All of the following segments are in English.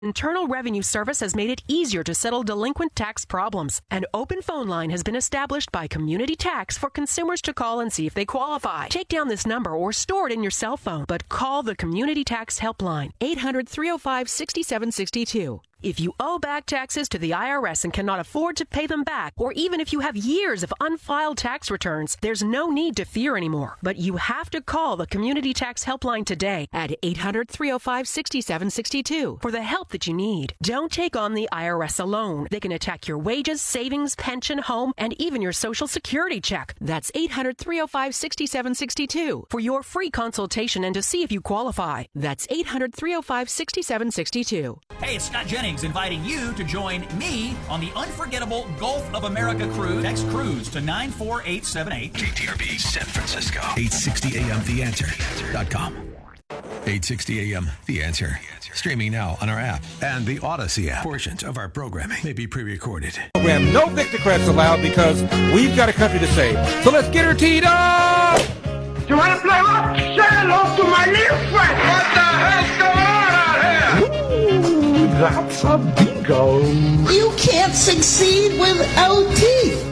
Internal Revenue Service has made it easier to settle delinquent tax problems. An open phone line has been established by Community Tax for consumers to call and see if they qualify. Take down this number or store it in your cell phone, but call the Community Tax Helpline, 800-305-6762. If you owe back taxes to the IRS and cannot afford to pay them back, or even if you have years of unfiled tax returns, there's no need to fear anymore. But you have to call the Community Tax Helpline today at 800-305-6762 for the help that you need. Don't take on the IRS alone. They can attack your wages, savings, pension, home, and even your Social Security check. That's 800-305-6762 for your free consultation and to see if you qualify. That's 800-305-6762. Hey, it's Scott Jennings inviting you to join me on the unforgettable Gulf of America cruise. Text cruise to 94878. KTRB San Francisco. 860 AM TheAnswer.com. 860 AM The Answer. Streaming now on our app and the Odyssey app. Portions of our programming may be pre-recorded. No Victocrats allowed because we've got a country to save. So let's get her teed up! You want to play what? Say hello to my little friend. What the hell's going on out here? Ooh, that's a bingo. You can't succeed without teeth.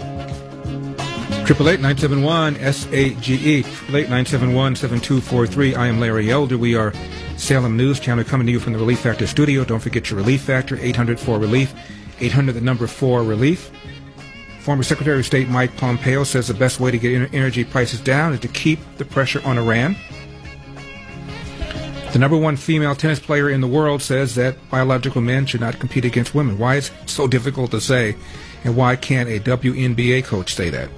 888-971-SAGE. 888-971-7243. I am Larry Elder. We are Salem News Channel coming to you from the Relief Factor studio. Don't forget your Relief Factor, 800-4RELIEF, 800-4RELIEF. Former Secretary of State Mike Pompeo says the best way to get energy prices down is to keep the pressure on Iran. The number one female tennis player in the world says that biological men should not compete against women. Why is it so difficult to say, and why can't a WNBA coach say that?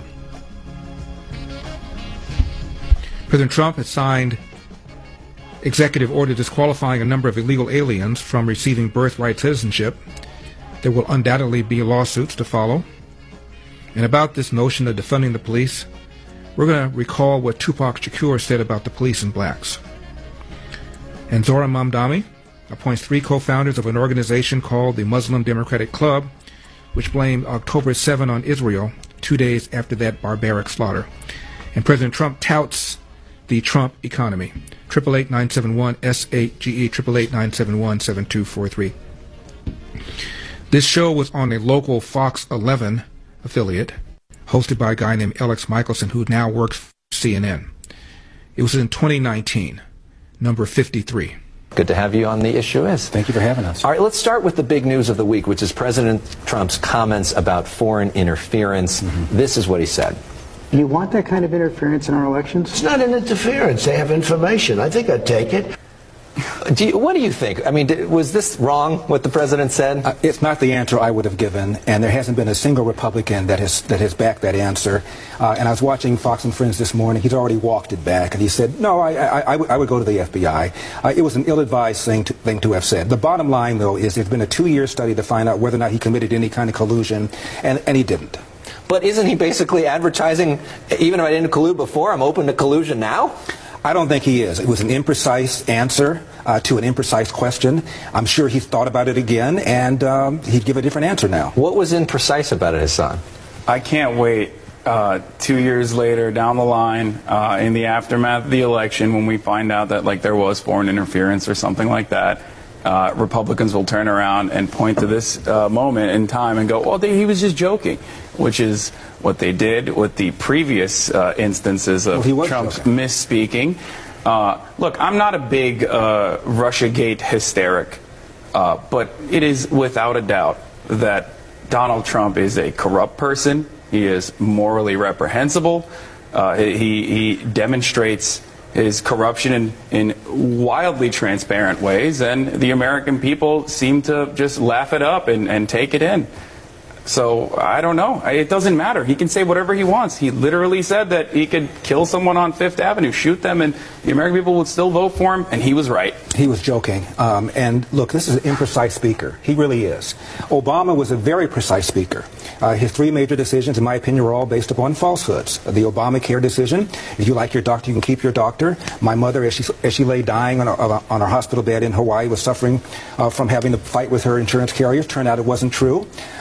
President Trump has signed executive order disqualifying a number of illegal aliens from receiving birthright citizenship. There will undoubtedly be lawsuits to follow. And about this notion of defunding the police, we're going to recall what Tupac Shakur said about the police and blacks. And Zohran Mamdani appoints 3 co-founders of an organization called the Muslim Democratic Club, which blamed October 7 on Israel 2 days after that barbaric slaughter. And President Trump touts the Trump economy. 888-971-SAGE, 888-971-7243. This show was on a local Fox 11 affiliate, hosted by a guy named Alex Michelson, who now works for CNN. It was in 2019, number 53. Good to have you on The Issue Is. Thank you for having us. All right, let's start with the big news of the week, which is President Trump's comments about foreign interference. This is what he said. You want that kind of interference in our elections? It's not an interference. They have information. I think I'd take it. What do you think? I mean, was this wrong, what the president said? It's not the answer I would have given, and there hasn't been a single Republican that has backed that answer. And I was watching Fox and Friends this morning. He's already walked it back, and he said, no, I would go to the FBI. It was an ill-advised thing to have said. The bottom line, though, is there's been a 2-year study to find out whether or not he committed any kind of collusion, and he didn't. But isn't he basically advertising, even if I didn't collude before, I'm open to collusion now? I don't think he is. It was an imprecise answer to an imprecise question. I'm sure he's thought about it again, and he'd give a different answer now. What was imprecise about it, Hassan? I can't wait 2 years later down the line in the aftermath of the election when we find out that there was foreign interference or something like that. Republicans will turn around and point to this moment in time and go, well, he was just joking, which is what they did with the previous instances of Trump's misspeaking. Look, I'm not a big Russiagate hysteric, but it is without a doubt that Donald Trump is a corrupt person. He is morally reprehensible. He demonstrates his corruption in wildly transparent ways, and the American people seem to just laugh it up and take it in. So, I don't know. It doesn't matter. He can say whatever he wants. He literally said that he could kill someone on Fifth Avenue, shoot them, and the American people would still vote for him, and he was right. He was joking. And look, this is an imprecise speaker. He really is. Obama was a very precise speaker. His 3 major decisions, in my opinion, were all based upon falsehoods. The Obamacare decision, if you like your doctor, you can keep your doctor. My mother, as she lay dying on her hospital bed in Hawaii, was suffering from having to fight with her insurance carriers. Turned out it wasn't true. The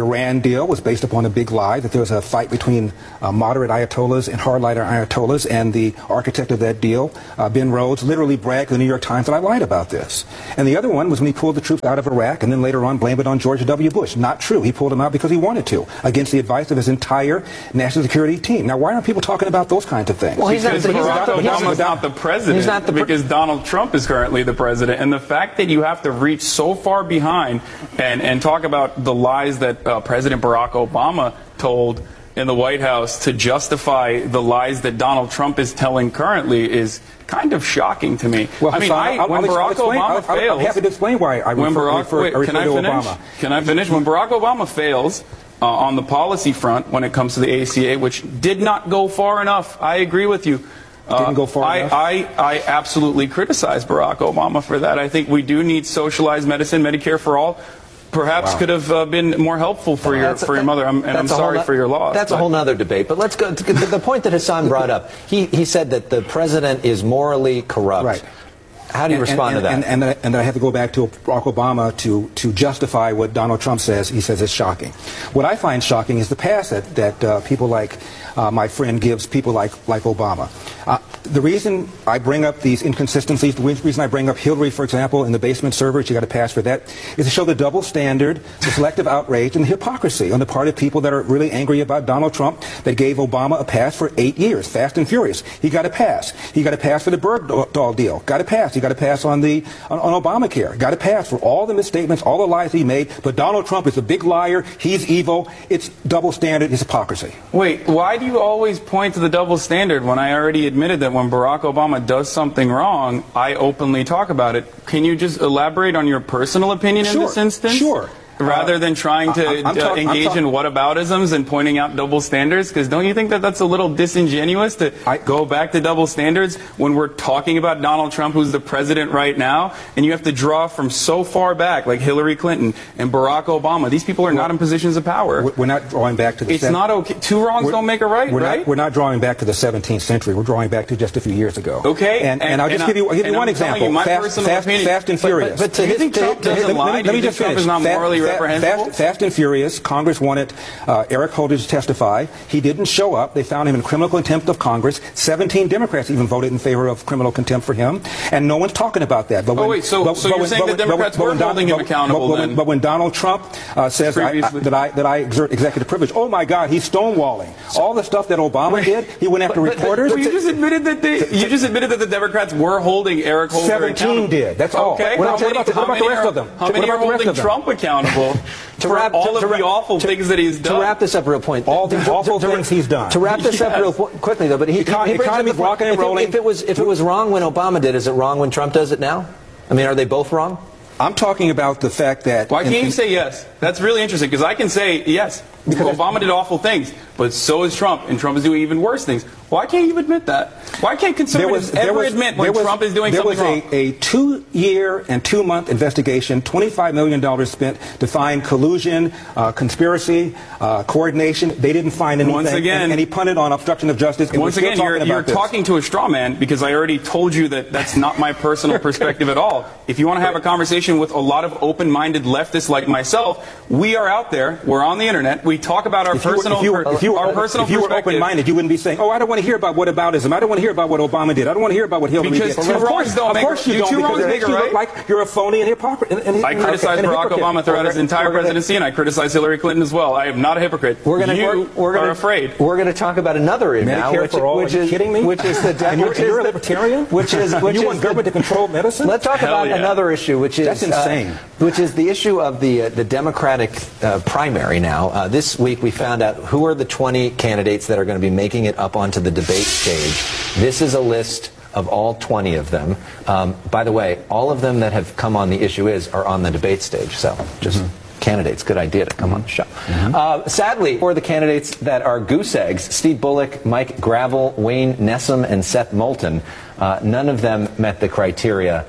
Iran deal was based upon a big lie, that there was a fight between moderate Ayatollahs and hardliner Ayatollahs, and the architect of that deal, Ben Rhodes, literally bragged to the New York Times that I lied about this. And the other one was when he pulled the troops out of Iraq and then later on blamed it on George W. Bush. Not true. He pulled them out because he wanted to, against the advice of his entire national security team. Now, why aren't people talking about those kinds of things? Well, Barack Obama's not the president, because Donald Trump is currently the president. And the fact that you have to reach so far behind and talk about the lies that President Barack Obama told in the White House to justify the lies that Donald Trump is telling currently is kind of shocking to me. Well, I mean, when Barack Obama fails... I'm happy to explain why I refer to Obama. Can I finish? When Barack Obama fails on the policy front when it comes to the ACA, which did not go far enough, I agree with you. Didn't go far enough? I absolutely criticize Barack Obama for that. I think we do need socialized medicine. Medicare for all perhaps could have been more helpful for your mother, and I'm sorry for your loss. That's a whole other debate. But let's go to the point that Hassan brought up. He said that the president is morally corrupt. Right. How do you respond to that? And I have to go back to Barack Obama to justify what Donald Trump says. He says it's shocking. What I find shocking is the pass that people like my friend gives people like Obama. The reason I bring up these inconsistencies, the reason I bring up Hillary, for example, in the basement server, she got a pass for that, is to show the double standard, the selective outrage, and the hypocrisy on the part of people that are really angry about Donald Trump that gave Obama a pass for 8 years, fast and furious. He got a pass. He got a pass for the Bergdahl deal. Got a pass. He got a pass on Obamacare. Got a pass for all the misstatements, all the lies he made. But Donald Trump is a big liar. He's evil. It's double standard. It's hypocrisy. Wait, why do you always point to the double standard when I already admitted that when Barack Obama does something wrong, I openly talk about it? Can you just elaborate on your personal opinion in this instance? Sure. Rather than trying to engage in whataboutisms and pointing out double standards? Because don't you think that that's a little disingenuous to go back to double standards when we're talking about Donald Trump, who's the president right now, and you have to draw from so far back, like Hillary Clinton and Barack Obama? These people are not in positions of power. We're not drawing back to the... It's not okay. Two wrongs don't make a right, right? We're not drawing back to the 17th century. We're drawing back to just a few years ago. Okay. And I'll just give you one example. Fast and Furious. But do you think Trump doesn't lie? Do you think Trump is not morally Fast and Furious, Congress wanted Eric Holder to testify. He didn't show up. They found him in criminal contempt of Congress. 17 Democrats even voted in favor of criminal contempt for him. And no one's talking about that. But you're saying the Democrats were holding him accountable then? But when Donald Trump says that I exert executive privilege, oh my God, he's stonewalling. All the stuff that Obama did, he went after reporters. You just admitted that the Democrats were holding Eric Holder accountable. 17 did. That's all. Okay. What about the rest of them? How many are holding Trump accountable? For all of the awful things that he's done. To wrap this up real point. All the awful things he's done. To wrap this up real quickly, though, but he economy's rocking and rolling. If it was wrong when Obama did, is it wrong when Trump does it now? I mean, are they both wrong? I'm talking about the fact that... Why can't you say yes? That's really interesting, because I can say yes. Because Obama did awful things, but so is Trump, and Trump is doing even worse things. Why can't you admit that? Why can't conservatives ever admit when Trump is doing something wrong? There was a 2-year and 2-month investigation, $25 million spent to find collusion, conspiracy, coordination. They didn't find anything. Once again, and he punted on obstruction of justice. Once again, you're talking to a straw man, because I already told you that that's not my personal perspective at all. If you want to have a conversation with a lot of open-minded leftists like myself, we are out there. We're on the internet. We talk about our personal perspective. If you were open-minded, you wouldn't be saying, oh, I don't want to hear about whataboutism. I don't want to hear about what Obama did. I don't want to hear about what Hillary did. Because two wrongs don't make a right. Because it makes you look like you're a phony and hypocrite. I criticize Barack Obama throughout his entire presidency, and I criticize Hillary Clinton as well. I am not a hypocrite. You are afraid. We're going to talk about another issue now, which is kidding me? Which is the you're a libertarian? You want government to control medicine? Let's talk about another issue, which is that's insane. Which is the issue of the Democratic primary. Now, this week we found out who are the 20 candidates that are going to be making it up onto the debate stage. This is a list of all 20 of them. By the way, all of them that have come on the issue are on the debate stage. So just candidates, good idea to come on the show. Sadly, for the candidates that are goose eggs, Steve Bullock, Mike Gravel, Wayne Nessum, and Seth Moulton, none of them met the criteria.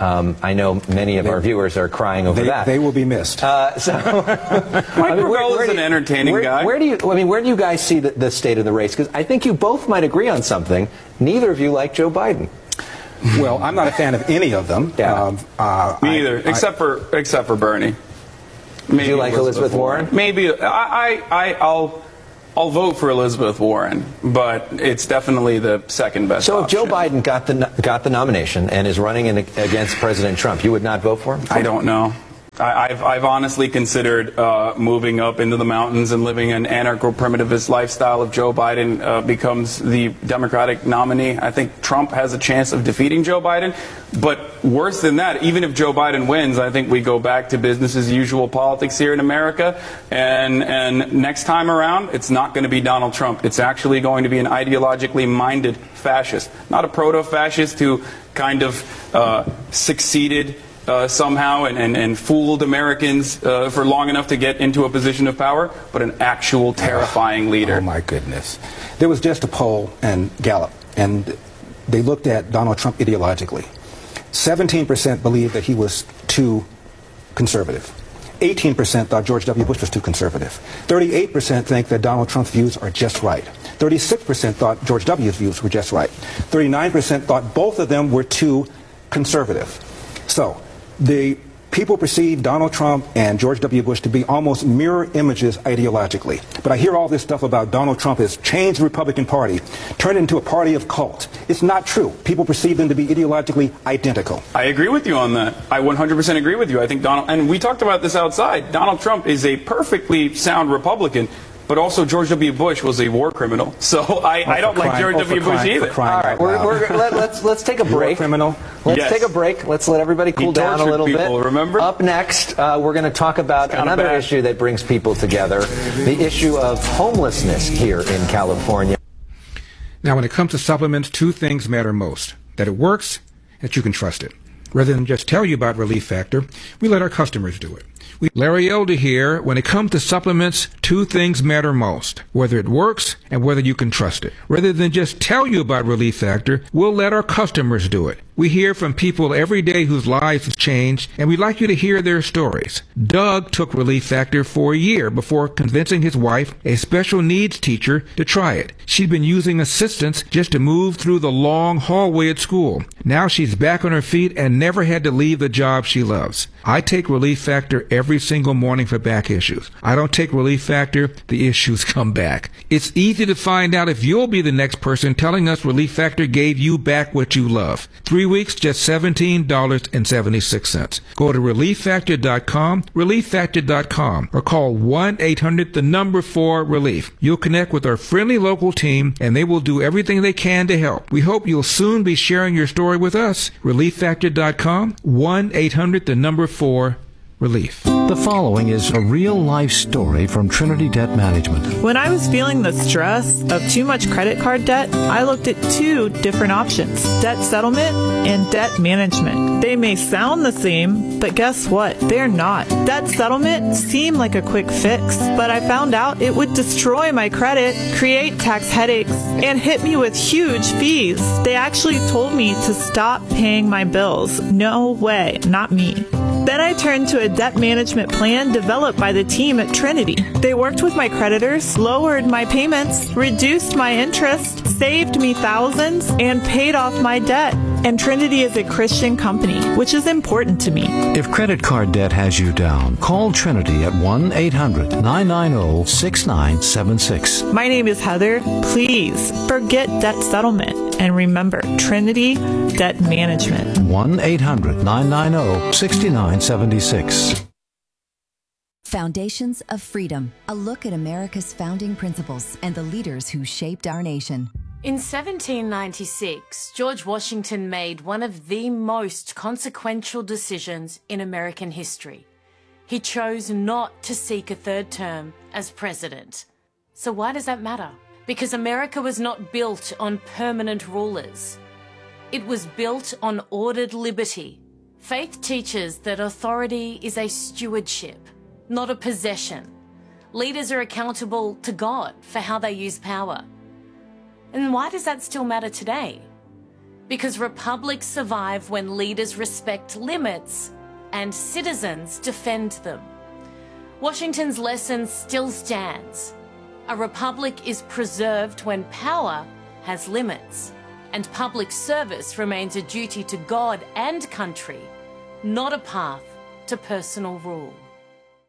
I know many of our viewers are crying over that. They will be missed. Mike Gravel is an entertaining guy. Where do you guys see the state of the race? Because I think you both might agree on something. Neither of you like Joe Biden. Well, I'm not a fan of any of them. Me either, except for Bernie. Would you like Elizabeth Warren? Maybe. I'll vote for Elizabeth Warren, but it's definitely the second best So if option. Joe Biden got the nomination and is running against President Trump, you would not vote for him? I don't know. I've honestly considered moving up into the mountains and living an anarcho-primitivist lifestyle if Joe Biden becomes the Democratic nominee. I think Trump has a chance of defeating Joe Biden. But worse than that, even if Joe Biden wins, I think we go back to business as usual politics here in America. And next time around, it's not going to be Donald Trump. It's actually going to be an ideologically minded fascist, not a proto-fascist who kind of succeeded somehow and fooled Americans for long enough to get into a position of power, but an actual terrifying leader. Oh, my goodness. There was just a poll in Gallup, and they looked at Donald Trump ideologically. 17% believed that he was too conservative. 18% thought George W. Bush was too conservative. 38% think that Donald Trump's views are just right. 36% thought George W.'s views were just right. 39% thought both of them were too conservative. So the people perceive Donald Trump and George W. Bush to be almost mirror images ideologically. But I hear all this stuff about Donald Trump has changed the Republican Party, turned it into a party of cult. It's not true. People perceive them to be ideologically identical. I agree with you on that. I 100% agree with you. I think and we talked about this outside, Donald Trump is a perfectly sound Republican, but also George W. Bush was a war criminal. So I don't like George W. Bush either. All right, let's take a break. Criminal. Let's take a break. Let's let everybody cool down a little bit. Remember? Up next, we're going to talk about another issue that brings people together, the issue of homelessness here in California. Now, when it comes to supplements, two things matter most: that it works, that you can trust it. Rather than just tell you about Relief Factor, we let our customers do it. Larry Elder here. When it comes to supplements, two things matter most: whether it works and whether you can trust it. Rather than just tell you about Relief Factor, we'll let our customers do it. We hear from people every day whose lives have changed, and we'd like you to hear their stories. Doug took Relief Factor for a year before convincing his wife, a special needs teacher, to try it. She'd been using assistance just to move through the long hallway at school. Now she's back on her feet and never had to leave the job she loves. I take Relief Factor every single morning for back issues. I don't take Relief Factor, the issues come back. It's easy to find out if you'll be the next person telling us Relief Factor gave you back what you love. 3 weeks, just $17.76. Go to ReliefFactor.com, ReliefFactor.com, or call 1-800-4-RELIEF. You'll connect with our friendly local team, and they will do everything they can to help. We hope you'll soon be sharing your story with us. ReliefFactor.com, 1-800-4-RELIEF. The following is a real-life story from Trinity Debt Management. When I was feeling the stress of too much credit card debt, I looked at two different options: debt settlement and debt management. They may sound the same, but guess what? They're not. Debt settlement seemed like a quick fix, but I found out it would destroy my credit, create tax headaches, and hit me with huge fees. They actually told me to stop paying my bills. No way, not me. Then I turned to a debt management plan developed by the team at Trinity. They worked with my creditors, lowered my payments, reduced my interest, saved me thousands, and paid off my debt. And Trinity is a Christian company, which is important to me. If credit card debt has you down, call Trinity at 1-800-990-6976. My name is Heather. Please forget debt settlement and remember Trinity Debt Management. 1-800-990-6976. Foundations of Freedom, a look at America's founding principles and the leaders who shaped our nation. In 1796, George Washington made one of the most consequential decisions in American history. He chose not to seek a third term as president. So why does that matter? Because America was not built on permanent rulers. It was built on ordered liberty. Faith teaches that authority is a stewardship, not a possession. Leaders are accountable to God for how they use power. And why does that still matter today? Because republics survive when leaders respect limits and citizens defend them. Washington's lesson still stands. A republic is preserved when power has limits, and public service remains a duty to God and country, not a path to personal rule.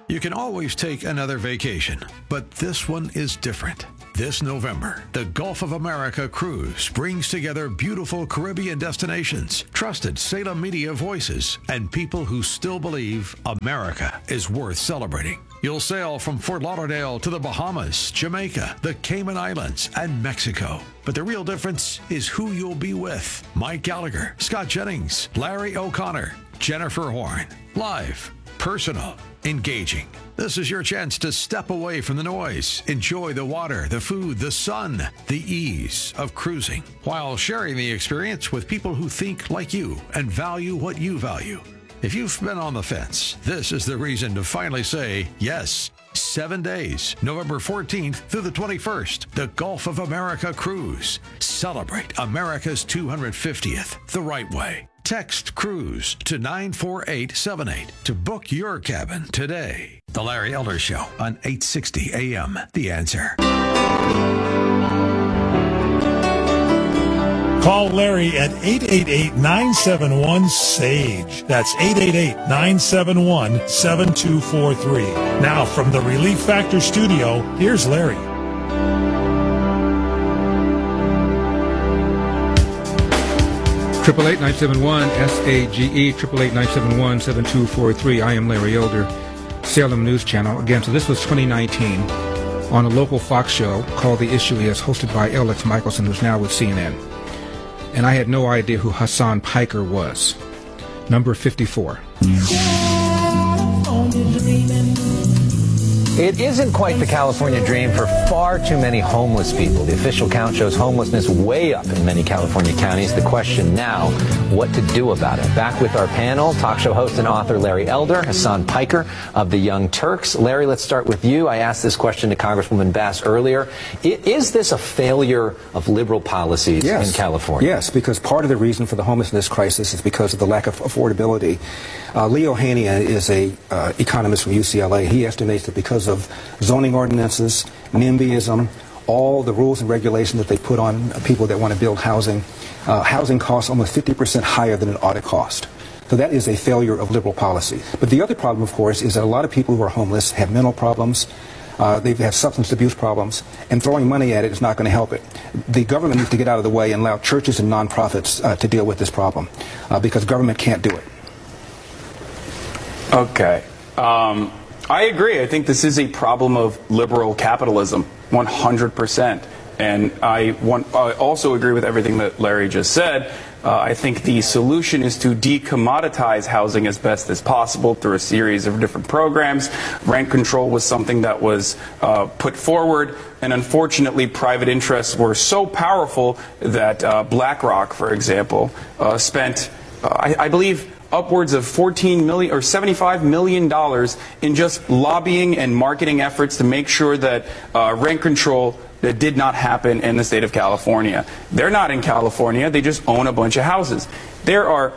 You can always take another vacation, but this one is different. This November, the Gulf of America Cruise brings together beautiful Caribbean destinations, trusted Salem media voices, and people who still believe America is worth celebrating. You'll sail from Fort Lauderdale to the Bahamas, Jamaica, the Cayman Islands, and Mexico. But the real difference is who you'll be with. Mike Gallagher, Scott Jennings, Larry O'Connor, Jennifer Horn. Live, personal, engaging. This is your chance to step away from the noise, enjoy the water, the food, the sun, the ease of cruising, while sharing the experience with people who think like you and value what you value. If you've been on the fence, this is the reason to finally say yes. 7 days, November 14th through the 21st, the Gulf of America Cruise. Celebrate America's 250th the right way. Text CRUISE to 94878 to book your cabin today. The Larry Elder Show on 860 AM. The Answer. Call Larry at 888-971-SAGE. That's 888-971-7243. Now from the Relief Factor studio, here's Larry. Triple 8-971-SAGE, 888-971-7243. I am Larry Elder, Salem News Channel. Again, so this was 2019 on a local Fox show called The Issue Is, hosted by Alex Michelson, who's now with CNN. And I had no idea who Hassan Piker was. Number 54. It isn't quite the California dream for far too many homeless people. The official count shows homelessness way up in many California counties. The question now, what to do about it? Back with our panel, talk show host and author Larry Elder, Hassan Piker of the Young Turks. Larry, let's start with you. I asked this question to Congresswoman Bass earlier. Is this a failure of liberal policies in California? Yes, because part of the reason for the homelessness crisis is because of the lack of affordability. Leo Haney is an economist from UCLA. He estimates that because of zoning ordinances, NIMBYism, all the rules and regulations that they put on people that want to build housing, housing costs almost 50% higher than an audit cost. So that is a failure of liberal policy. But the other problem, of course, is that a lot of people who are homeless have mental problems, they have substance abuse problems, and throwing money at it is not going to help it. The government needs to get out of the way and allow churches and nonprofits to deal with this problem, because government can't do it. Okay. I agree. I think this is a problem of liberal capitalism, 100%. And I also agree with everything that Larry just said. I think the solution is to decommoditize housing as best as possible through a series of different programs. Rent control was something that was put forward, and unfortunately private interests were so powerful that BlackRock, for example, spent, I believe, upwards of $14 million or $75 million in just lobbying and marketing efforts to make sure that rent control that did not happen in the state of California. They're not in California, they just own a bunch of houses. There are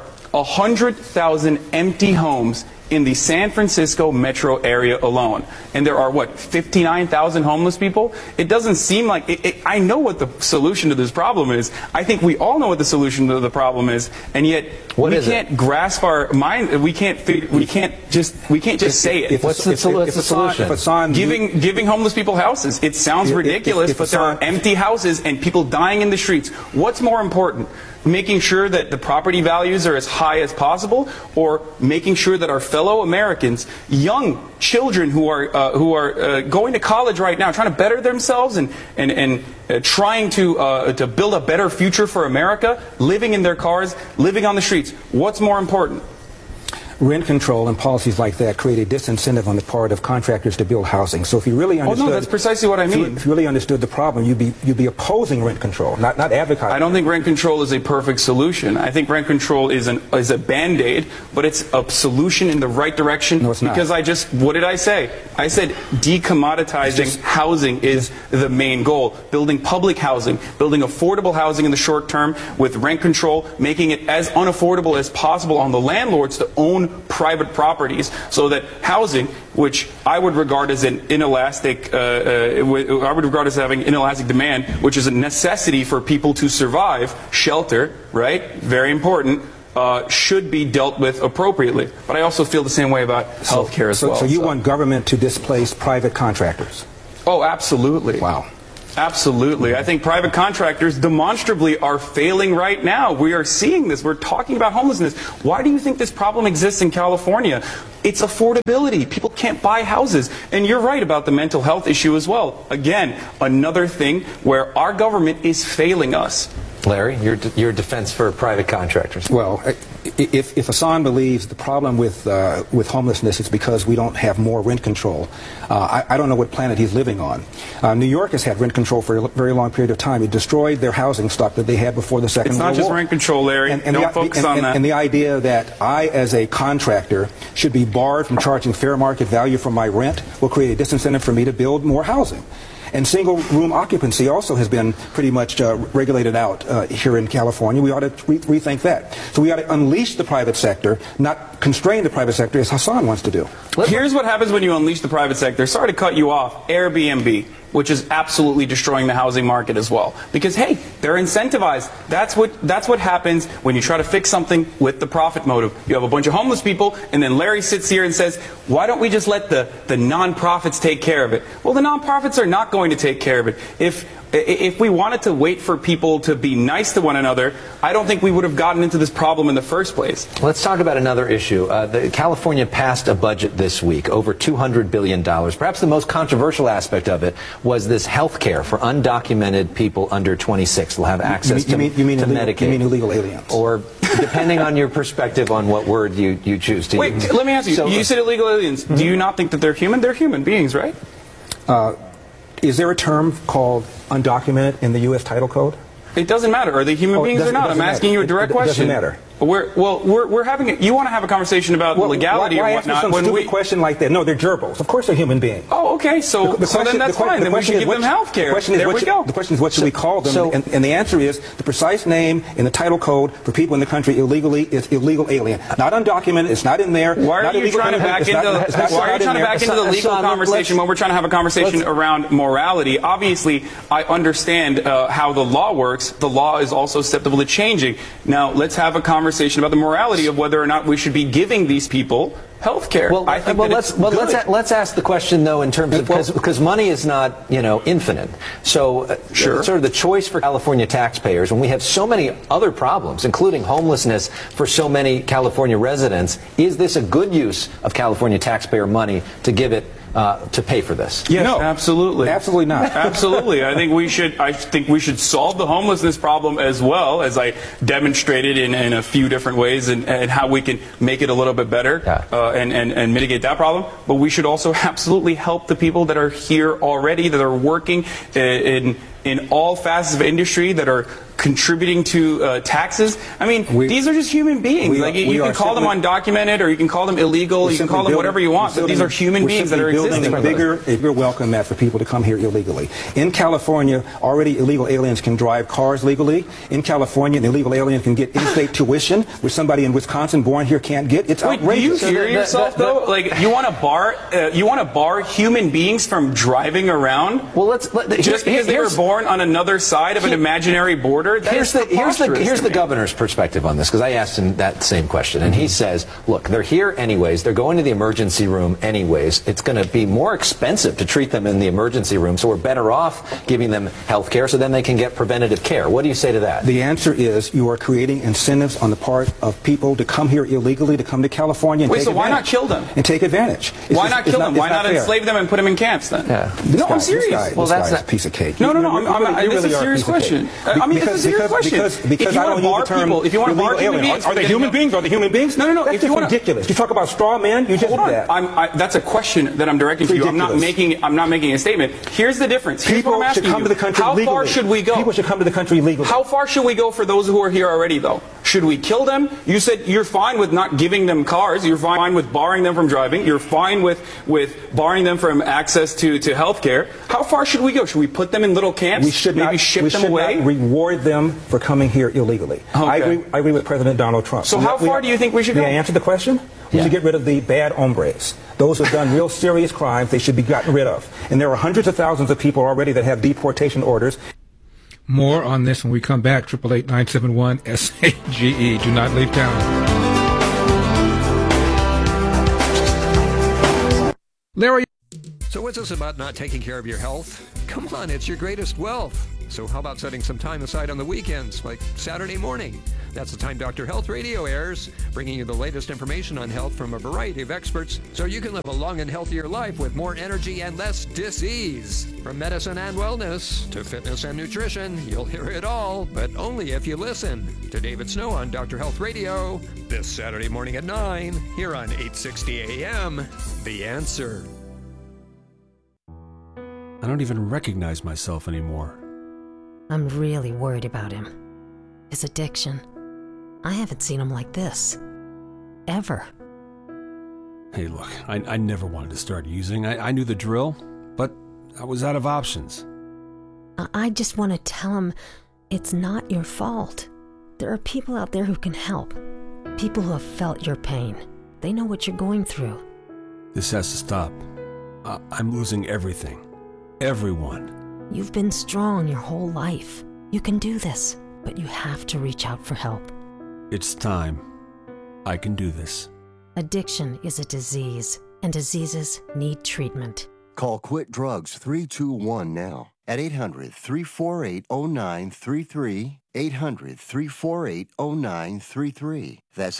100,000 empty homes in the San Francisco metro area alone. And there are, what, 59,000 homeless people? It doesn't seem like, I know what the solution to this problem is. I think we all know what the solution to the problem is, and yet we can't grasp our mind, we can't just say it. What's the solution? Giving homeless people houses. It sounds ridiculous, but there are empty houses and people dying in the streets. What's more important? Making sure that the property values are as high as possible, or making sure that our fellow Americans, young children who are going to college right now, trying to better themselves and trying to build a better future for America, living in their cars, living on the streets. What's more important? Rent control and policies like that create a disincentive on the part of contractors to build housing. So if you really understood, that's precisely what I mean. If you really understood the problem, you'd be opposing rent control, not advocating. I don't think rent control is a perfect solution. I think rent control is a band-aid, but it's a solution in the right direction. No, it's not. Because what did I say? I said decommoditizing housing is the main goal. Building public housing, building affordable housing in the short term with rent control, making it as unaffordable as possible on the landlords to own private properties, so that housing, which I would regard as an inelastic, I would regard as having inelastic demand, which is a necessity for people to survive, shelter, right? Very important. should be dealt with appropriately. But I also feel the same way about health care as well. So you want government to displace private contractors? Oh, absolutely. Wow. Absolutely. I think private contractors demonstrably are failing right now. We are seeing this. We're talking about homelessness. Why do you think this problem exists in California? It's affordability. People can't buy houses. And you're right about the mental health issue as well. Again, another thing where our government is failing us. Larry, your defense for private contractors. Well, if Hassan believes the problem with homelessness is because we don't have more rent control, I don't know what planet he's living on. New York has had rent control for a very long period of time. It destroyed their housing stock that they had before the Second World War. It's not just rent control, Larry. Don't focus on that. And the idea that I, as a contractor, should be barred from charging fair market value for my rent will create a disincentive for me to build more housing. And single-room occupancy also has been pretty much regulated out here in California. We ought to rethink that. So we ought to unleash the private sector, not constrain the private sector as Hassan wants to do. Here's what happens when you unleash the private sector. Sorry to cut you off. Airbnb, which is absolutely destroying the housing market as well. Because, hey, they're incentivized. That's what happens when you try to fix something with the profit motive. You have a bunch of homeless people, and then Larry sits here and says, why don't we just let the nonprofits take care of it? Well, the nonprofits are not going to take care of it. If we wanted to wait for people to be nice to one another, I don't think we would have gotten into this problem in the first place. Let's talk about another issue. California passed a budget this week, over $200 billion. Perhaps the most controversial aspect of it was this health care for undocumented people under 26. They'll have access to Medicaid. You mean illegal aliens? Or depending on your perspective on what word you choose to use. Wait, let me ask you. You said illegal aliens. Do you not think that they're human? They're human beings, right? Is there a term called undocumented in the U.S. Title Code? It doesn't matter. Are they human beings or not? I'm asking you a direct question. It doesn't matter. We're having you want to have a conversation about legality or whatnot. Why ask some stupid question like that? No, they're gerbils. Of course they're human beings. Oh, okay. So then that's fine. Then we should give them health care. There we go. The question is, what should we call them? And the answer is, the precise name in the title code for people in the country illegally is illegal alien. Not undocumented. It's not in there. Why are you trying to back into the legal conversation when we're trying to have a conversation around morality? Obviously, I understand how the law works. The law is also susceptible to changing. Now, let's have a conversation about the morality of whether or not we should be giving these people health care. Let's ask the question, though, in terms of, because money is not, infinite. So sort of the choice for California taxpayers, when we have so many other problems, including homelessness for so many California residents, is this a good use of California taxpayer money to give it to pay for this? Yes, no, absolutely. Absolutely not. Absolutely. I think we should solve the homelessness problem as well, as I demonstrated in a few different ways, and how we can make it a little bit better and mitigate that problem. But we should also absolutely help the people that are here already, that are working in all facets of industry, that are contributing to taxes. I mean, these are just human beings. You can call them undocumented, or you can call them illegal, you can call them whatever you want, but these are human beings that are existing. A bigger welcome mat for people to come here illegally. In California, already illegal aliens can drive cars legally. In California, an illegal alien can get in-state tuition, which somebody in Wisconsin born here can't get. It's outrageous. Do you hear yourself, though? Like, you want to bar human beings from driving around? Well, just because they were born on another side of an imaginary border? Here's the governor's perspective on this, because I asked him that same question, and he says, look, they're here anyways, they're going to the emergency room anyways, it's going to be more expensive to treat them in the emergency room, so we're better off giving them health care so then they can get preventative care. What do you say to that? The answer is, you are creating incentives on the part of people to come here illegally, to come to California and take advantage. Why not kill them? And take advantage. Why not kill them? Why not enslave them and put them in camps then? No, I'm serious. Well, that's a piece of cake. No, this is a serious question. I mean, it's a serious question. Because I don't use the term if you want to bar human beings, are they human beings? Are they human beings? No. That's ridiculous. You talk about straw men. You just hold on. That's a question that I'm directing to you. I'm not making a statement. Here's the difference. People should come to the country legally. How far should we go? People should come to the country legally. How far should we go for those who are here already, though? Should we kill them? You said you're fine with not giving them cars. You're fine with barring them from driving. You're fine with barring them from access to health care. How far should we go? Should we put them in little camps? We should maybe ship them away? Not reward them for coming here illegally. Okay. I agree with President Donald Trump. So how far do you think we should go? May I answer the question? We should get rid of the bad hombres. Those who have done real serious crimes, they should be gotten rid of. And there are hundreds of thousands of people already that have deportation orders. More on this when we come back. 888-971-SAGE. Do not leave town. Larry. So what's this about not taking care of your health? Come on, it's your greatest wealth. So how about setting some time aside on the weekends, like Saturday morning? That's the time Dr. Health Radio airs, bringing you the latest information on health from a variety of experts so you can live a long and healthier life with more energy and less disease. From medicine and wellness to fitness and nutrition, you'll hear it all, but only if you listen. To David Snow on Dr. Health Radio, this Saturday morning at 9, here on 860 AM, The Answer. I don't even recognize myself anymore. I'm really worried about him. His addiction. I haven't seen him like this. Ever. Hey, look, I never wanted to start using. I knew the drill, but I was out of options. I just want to tell him it's not your fault. There are people out there who can help. People who have felt your pain. They know what you're going through. This has to stop. I'm losing everything. Everyone. You've been strong your whole life. You can do this, but you have to reach out for help. It's time. I can do this. Addiction is a disease, and diseases need treatment. Call Quit Drugs 321 now at 800-348-0933, 800-348-0933. That's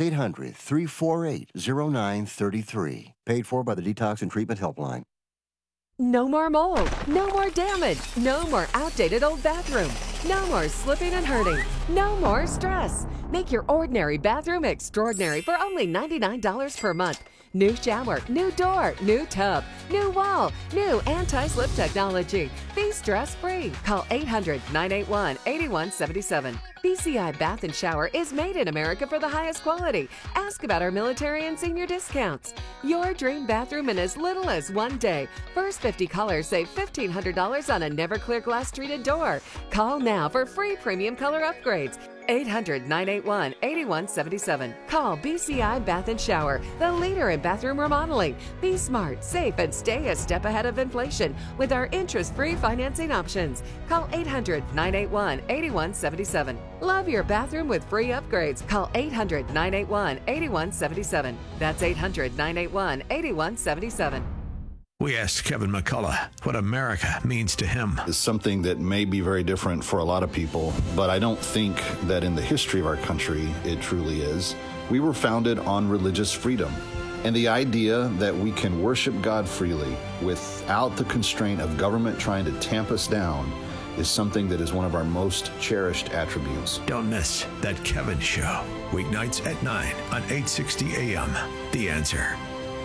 800-348-0933. Paid for by the Detox and Treatment Helpline. No more mold, no more damage, no more outdated old bathroom, no more slipping and hurting, no more stress. Make your ordinary bathroom extraordinary for only $99 per month. New shower, new door, new tub, new wall, new anti-slip technology. Be stress-free. Call 800-981-8177. BCI Bath and Shower is made in America for the highest quality. Ask about our military and senior discounts. Your dream bathroom in as little as 1 day. First 50 callers save $1,500 on a never clear glass treated door. Call now for free premium color upgrades. 800-981-8177. Call BCI Bath and Shower, the leader in bathroom remodeling. Be smart, safe, and stay a step ahead of inflation with our interest-free financing options. Call 800-981-8177. Love your bathroom with free upgrades. Call 800-981-8177. That's 800-981-8177. We asked Kevin McCullough what America means to him. It's something that may be very different for a lot of people, but I don't think that in the history of our country it truly is. We were founded on religious freedom, and the idea that we can worship God freely without the constraint of government trying to tamp us down is something that is one of our most cherished attributes. Don't miss That Kevin Show, weeknights at 9 on 860 AM. The Answer.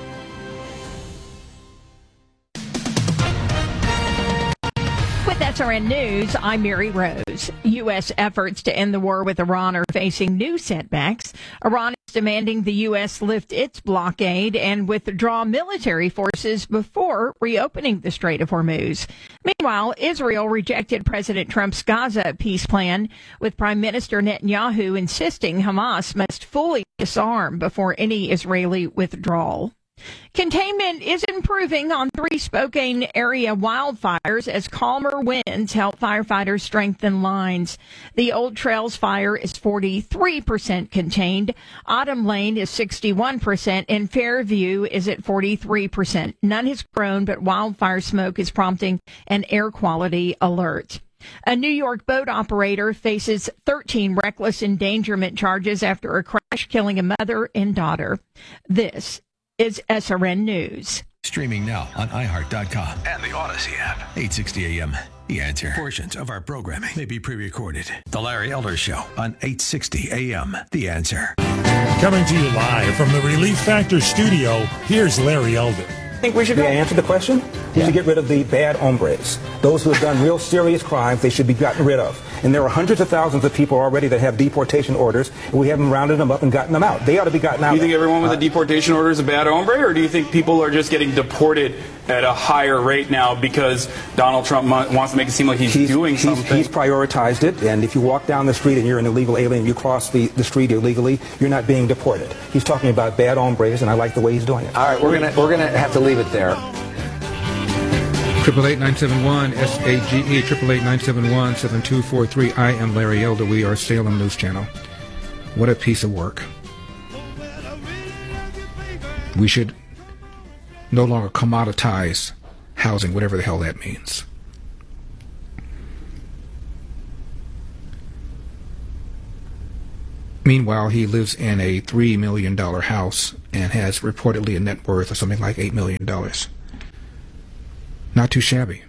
With SRN News, I'm Mary Rose. U.S. efforts to end the war with Iran are facing new setbacks. Iran is demanding the U.S. lift its blockade and withdraw military forces before reopening the Strait of Hormuz. Meanwhile, Israel rejected President Trump's Gaza peace plan, with Prime Minister Netanyahu insisting Hamas must fully disarm before any Israeli withdrawal. Containment is improving on 3 Spokane area wildfires as calmer winds help firefighters strengthen lines. The Old Trails fire is 43% contained. Autumn Lane is 61%, and Fairview is at 43%. None has grown, but wildfire smoke is prompting an air quality alert. A New York boat operator faces 13 reckless endangerment charges after a crash killing a mother and daughter. This is SRN News. Streaming now on iHeart.com and the Odyssey app. 860 AM. The Answer. Portions of our programming may be pre-recorded. The Larry Elder Show on 860 AM. The Answer. Coming to you live from the Relief Factor studio, here's Larry Elder. Think we should answer the question? We should get rid of the bad hombres. Those who have done real serious crimes, they should be gotten rid of. And there are hundreds of thousands of people already that have deportation orders, and we haven't rounded them up and gotten them out. They ought to be gotten out. Do you think everyone with a deportation order is a bad hombre, or do you think people are just getting deported at a higher rate now because Donald Trump wants to make it seem like he's doing something? He's prioritized it, and if you walk down the street and you're an illegal alien, you cross the street illegally, you're not being deported. He's talking about bad hombres, and I like the way he's doing it. All right, we're gonna have to leave it there. 888-971-SAGE, 888-971-7243. I am Larry Elder. We are Salem News Channel. What a piece of work. We should no longer commoditize housing, whatever the hell that means. Meanwhile, he lives in a $3 million house and has reportedly a net worth of something like $8 million. Not too shabby.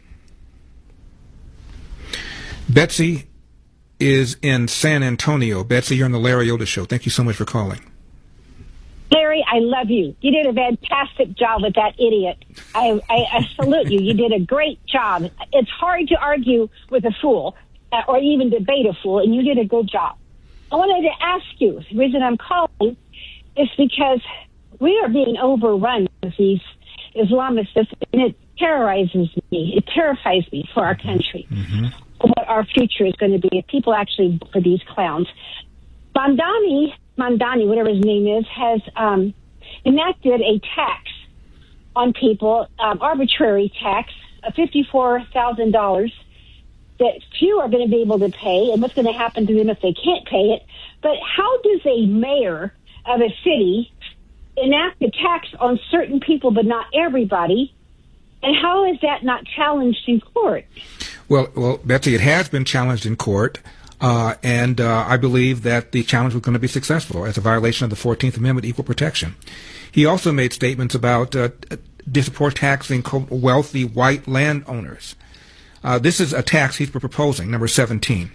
Betsy is in San Antonio. Betsy, you're on the Larry Elder Show. Thank you so much for calling. Larry, I love you. You did a fantastic job with that idiot. I salute you. You did a great job. It's hard to argue with a fool or even debate a fool, and you did a good job. I wanted to ask you, the reason I'm calling is because we are being overrun with these Islamists, and it terrorizes me. It terrifies me for our country, what our future is going to be if people actually vote for these clowns. Mamdani, whatever his name is, has enacted a tax on people, arbitrary tax of $54,000 that few are going to be able to pay, and what's going to happen to them if they can't pay it. But how does a mayor of a city enact a tax on certain people but not everybody, and how is that not challenged in court? Well, Betsy, it has been challenged in court. And I believe that the challenge was going to be successful as a violation of the 14th Amendment, equal protection. He also made statements about disproportionate taxing wealthy white landowners. This is a tax he's proposing, number 17.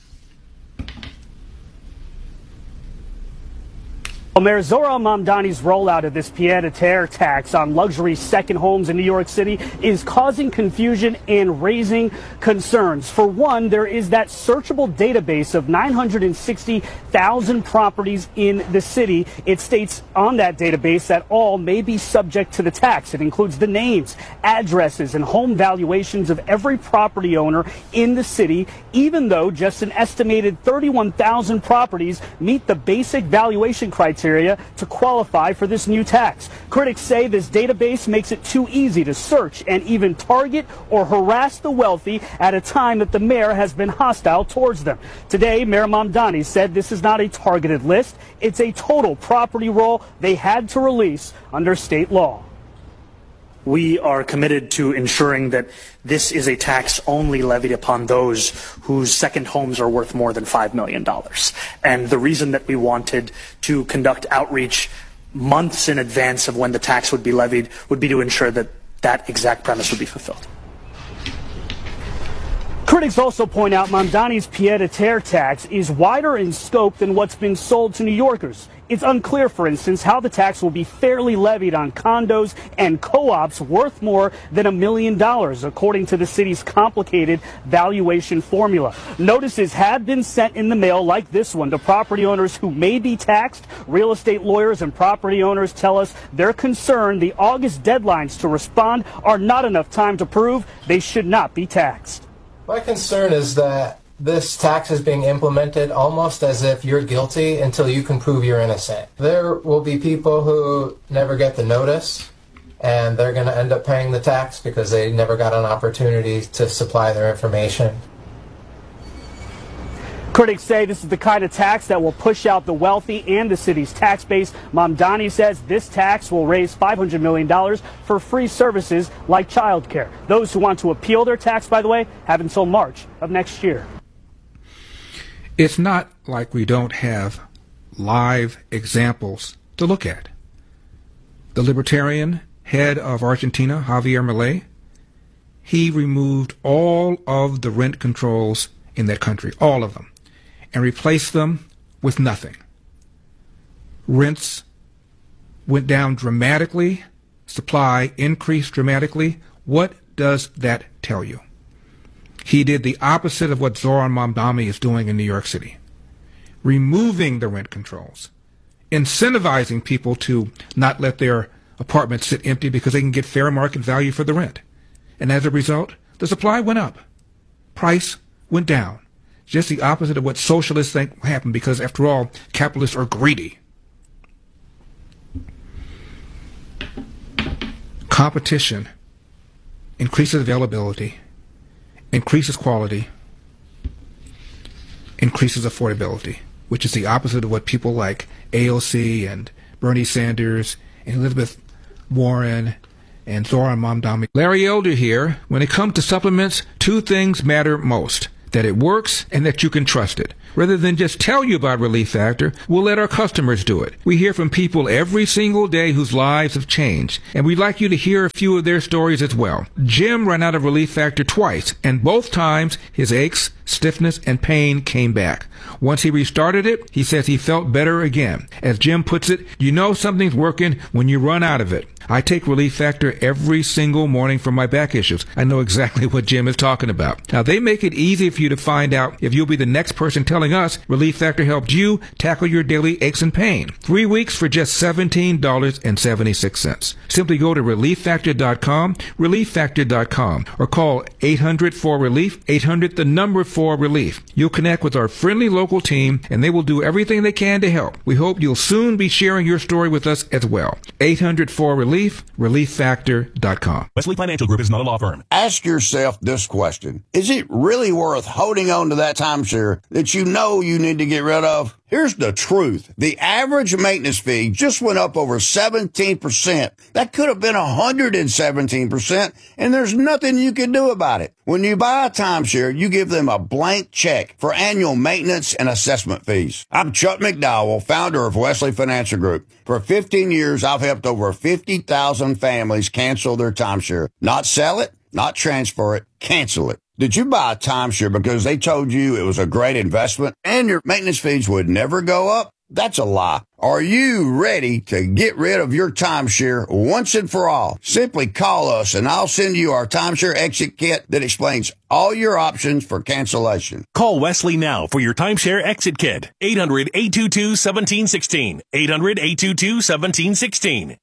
Well, Mayor Zohran Mamdani's rollout of this pied-à-terre tax on luxury second homes in New York City is causing confusion and raising concerns. For one, there is that searchable database of 960,000 properties in the city. It states on that database that all may be subject to the tax. It includes the names, addresses, and home valuations of every property owner in the city, even though just an estimated 31,000 properties meet the basic valuation criteria to qualify for this new tax. Critics say this database makes it too easy to search and even target or harass the wealthy at a time that the mayor has been hostile towards them. Today, Mayor Mamdani said this is not a targeted list. It's a total property roll they had to release under state law. We are committed to ensuring that this is a tax only levied upon those whose second homes are worth more than $5 million. And the reason that we wanted to conduct outreach months in advance of when the tax would be levied would be to ensure that that exact premise would be fulfilled. Critics also point out Mamdani's pied-à-terre tax is wider in scope than what's been sold to New Yorkers. It's unclear, for instance, how the tax will be fairly levied on condos and co-ops worth more than $1 million, according to the city's complicated valuation formula. Notices have been sent in the mail like this one to property owners who may be taxed. Real estate lawyers and property owners tell us they're concerned the August deadlines to respond are not enough time to prove they should not be taxed. My concern is that this tax is being implemented almost as if you're guilty until you can prove you're innocent. There will be people who never get the notice, and they're going to end up paying the tax because they never got an opportunity to supply their information. Critics say this is the kind of tax that will push out the wealthy and the city's tax base. Mamdani says this tax will raise $500 million for free services like childcare. Those who want to appeal their tax, by the way, have until March of next year. It's not like we don't have live examples to look at. The libertarian head of Argentina, Javier Milei, he removed all of the rent controls in that country, all of them, and replaced them with nothing. Rents went down dramatically, supply increased dramatically. What does that tell you? He did the opposite of what Zohran Mamdani is doing in New York City, removing the rent controls, incentivizing people to not let their apartments sit empty because they can get fair market value for the rent. And as a result, the supply went up, price went down. Just the opposite of what socialists think will happen because, after all, capitalists are greedy. Competition increases availability, increases quality, increases affordability, which is the opposite of what people like AOC and Bernie Sanders and Elizabeth Warren and Zohran Mamdani. Larry Elder here. When it comes to supplements, two things matter most: that it works and that you can trust it. Rather than just tell you about Relief Factor, we'll let our customers do it. We hear from people every single day whose lives have changed, and we'd like you to hear a few of their stories as well. Jim ran out of Relief Factor twice, and both times his aches, stiffness, and pain came back. Once he restarted it, he says he felt better again. As Jim puts it, you know something's working when you run out of it. I take Relief Factor every single morning for my back issues. I know exactly what Jim is talking about. Now, they make it easy for you to find out if you'll be the next person telling us Relief Factor helped you tackle your daily aches and pain. 3 weeks for just $17.76. Simply go to ReliefFactor.com, ReliefFactor.com, or call 800-4RELIEF, 800-4RELIEF. You'll connect with our friendly local team, and they will do everything they can to help. We hope you'll soon be sharing your story with us as well. 800-4RELIEF, ReliefFactor.com. Wesley Financial Group is not a law firm. Ask yourself this question: is it really worth holding on to that timeshare that you know you need to get rid of? Here's the truth. The average maintenance fee just went up over 17%. That could have been 117%, and there's nothing you can do about it. When you buy a timeshare, you give them a blank check for annual maintenance and assessment fees. I'm Chuck McDowell, founder of Wesley Financial Group. For 15 years, I've helped over 50,000 families cancel their timeshare. Not sell it, not transfer it, cancel it. Did you buy a timeshare because they told you it was a great investment and your maintenance fees would never go up? That's a lie. Are you ready to get rid of your timeshare once and for all? Simply call us and I'll send you our timeshare exit kit that explains all your options for cancellation. Call Wesley now for your timeshare exit kit. 800-822-1716. 800-822-1716.